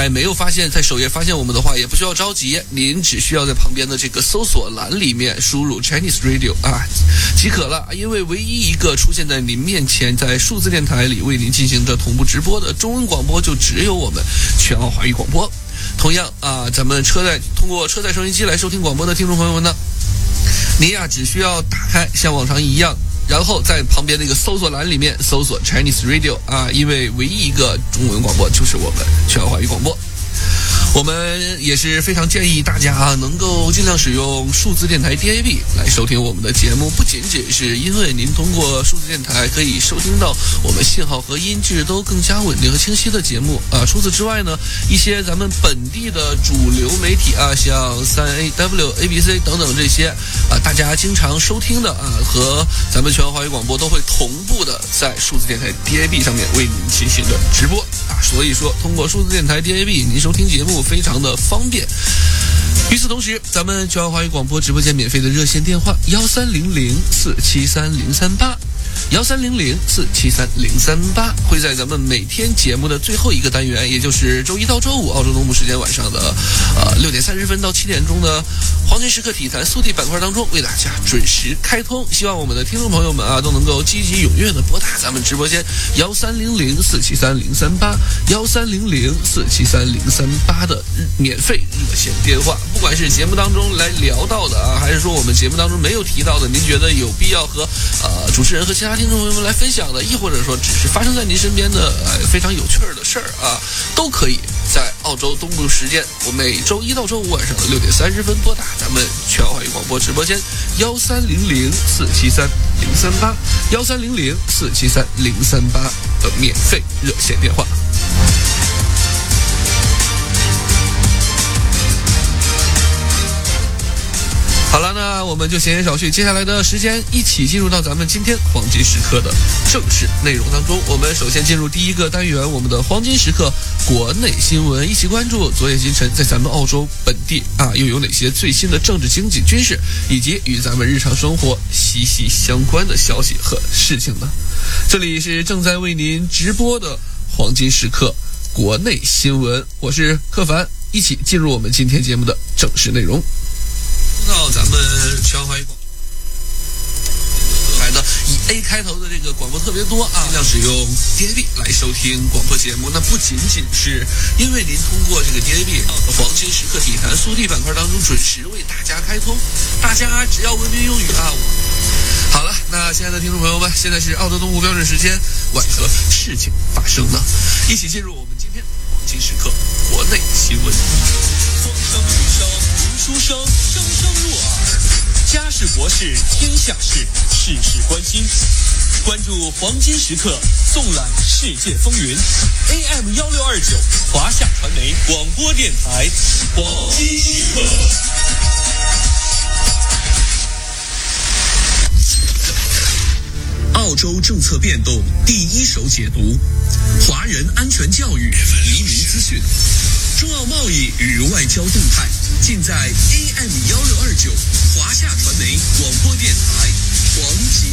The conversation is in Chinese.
还没有发现在首页发现我们的话，也不需要着急，您只需要在旁边的这个搜索栏里面输入 Chinese Radio 即可了。因为唯一一个出现在您面前在数字电台里为您进行着同步直播的中文广播，就只有我们全澳华语广播。同样咱们通过车载收音机来收听广播的听众朋友们呢，您只需要打开像往常一样，然后在旁边那个搜索栏里面搜索 Chinese Radio 因为唯一一个中文广播就是我们全澳华语广播。我们也是非常建议大家能够尽量使用数字电台 DAB 来收听我们的节目，不仅仅是因为您通过数字电台可以收听到我们信号和音质都更加稳定和清晰的节目除此之外呢，一些咱们本地的主流媒体像 3AW、ABC 等等这些大家经常收听的和咱们全澳华语广播都会同步的在数字电台 DAB 上面为您进行着直播所以说通过数字电台 DAB 您收听节目非常的方便。与此同时，咱们全澳华语广播直播间免费的热线电话1300473038，1300473038会在咱们每天节目的最后一个单元，也就是周一到周五澳洲东部时间晚上的6点30分到7点钟的黄金时刻体坛速递板块当中为大家准时开通。希望我们的听众朋友们都能够积极踊跃的拨打咱们直播间1300473038，1300473038的免费热线电话。不管是节目当中来聊到的还是说我们节目当中没有提到的，您觉得有必要和主持人和其他听众朋友们来分享的，亦或者说只是发生在您身边的非常有趣的事儿都可以在澳洲东部时间，我每周一到周五晚上的6点30分拨打咱们全澳华语广播直播间1300473038，1300473038的免费热线电话。好了，那我们就闲言少叙，接下来的时间一起进入到咱们今天黄金时刻的正式内容当中。我们首先进入第一个单元，我们的黄金时刻国内新闻，一起关注昨夜今晨在咱们澳洲本地又有哪些最新的政治、经济、军事以及与咱们日常生活息息相关的消息和事情呢？这里是正在为您直播的黄金时刻国内新闻，我是柯凡，一起进入我们今天节目的正式内容。到咱们全澳华语广播来的以 A 开头的这个广播特别多尽量使用 DAB 来收听广播节目。那不仅仅是因为您通过这个 DAB 黄金时刻体坛速递板块当中准时为大家开通，大家只要文明用语好了，那亲爱的听众朋友们，现在是澳洲东部标准时间，为何事情发生呢？一起进入我们今天黄金时刻国内新闻。风声雨声读书声，声声入耳。家事国事天下事，事事关心。关注黄金时刻，纵览世界风云。AM1629华夏传媒广播电台黄金时刻。澳洲政策变动第一手解读，华人安全教育移民资讯，中澳贸易与外交动态，尽在 AM1629华夏传媒广播电台黄金